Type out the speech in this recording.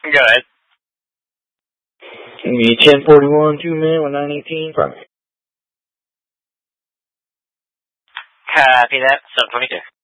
Go ahead. Give me 1041, 2 man, 1918, primary. Copy that. 722.